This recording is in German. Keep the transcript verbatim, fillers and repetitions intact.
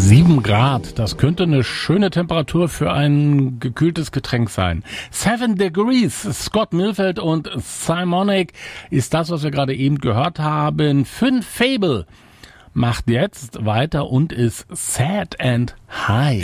Sieben Grad, das könnte eine schöne Temperatur für ein gekühltes Getränk sein. Seven Degrees, Scott Milford und Simonic ist das, was wir gerade eben gehört haben. Fünf Fable macht jetzt weiter und ist Sad and High.